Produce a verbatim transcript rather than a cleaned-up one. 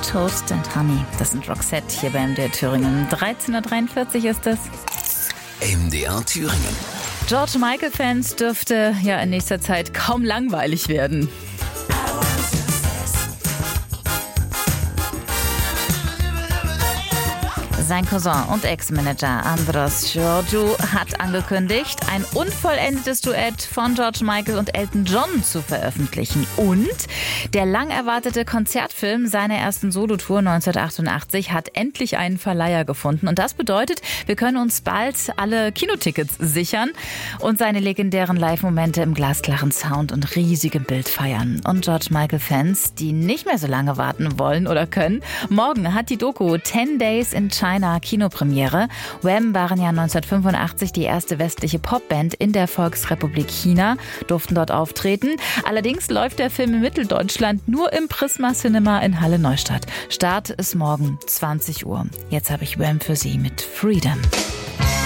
Toast and Honey. Das sind Roxette hier bei M D R Thüringen. dreizehn Uhr dreiundvierzig ist es. M D R Thüringen. George Michael-Fans dürfte ja in nächster Zeit kaum langweilig werden. Sein Cousin und Ex-Manager Andros Georgiou hat angekündigt, ein unvollendetes Duett von George Michael und Elton John zu veröffentlichen. Und der lang erwartete Konzertfilm seiner ersten Solotour neunzehnhundertachtundachtzig hat endlich einen Verleiher gefunden. Und das bedeutet, wir können uns bald alle Kinotickets sichern und seine legendären Live-Momente im glasklaren Sound und riesigem Bild feiern. Und George Michael-Fans, die nicht mehr so lange warten wollen oder können, morgen hat die Doku ten Days in China Kinopremiere. Wham waren ja neunzehnhundertfünfundachtzig die erste westliche Popband in der Volksrepublik China, durften dort auftreten. Allerdings läuft der Film in Mitteldeutschland nur im Prisma Cinema in Halle Neustadt. Start ist morgen zwanzig Uhr. Jetzt habe ich Wham für Sie mit Freedom.